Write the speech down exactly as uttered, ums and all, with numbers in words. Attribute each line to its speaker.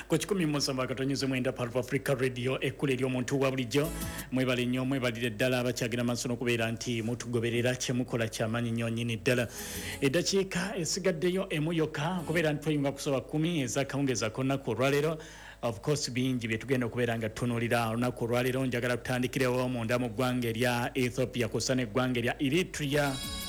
Speaker 1: ku kikumi mu musanvu akatonyezo mwenda Part of Africa Radio ekkulu ery'omuntu wa bulijjo mwebale nnyo mwebalire ddala abakyagira maaso n'okubeera nti mutugoberera kye mukola ky'amaanyi nnyo nnyini ddala eddakiika esigaddeyo emu yokka kubeera nti tweyunga kusoba kumi ez'akawungeeza k'olunaku olwaleero of course bingi bye tugenda okubeera nga tutunuulira olunaku olwaleero njagala tutandikirewo munda mu ggwanga erya Ethiopia kussa n'eggwanga erya Eritrea